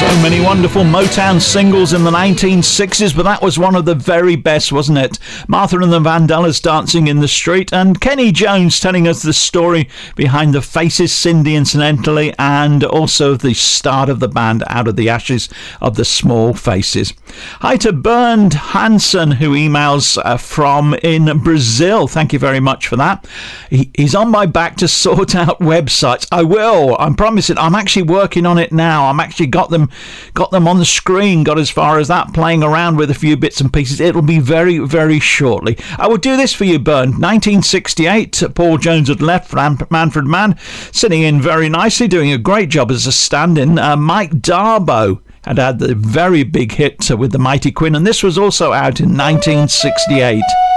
So many wonderful Motown singles in the 1960s, but that was one of the very best, wasn't it? Martha and the Vandellas dancing in the street, and Kenny Jones telling us the story behind the Faces, Cindy incidentally, and also the start of the band out of the ashes of the Small Faces. Hi to Bernd Hansen, who emails from in Brazil. Thank you very much for that. He's on my back to sort out websites. I will. I'm promising. I'm actually working on it now. I'm actually got them on the screen, got as far as that, playing around with a few bits and pieces. It'll be very, very shortly. I will do this for you, Bern. 1968, Paul Jones had left Manfred Mann, sitting in very nicely, doing a great job as a stand-in. Mike Darbo had the very big hit with the Mighty Quinn, and this was also out in 1968.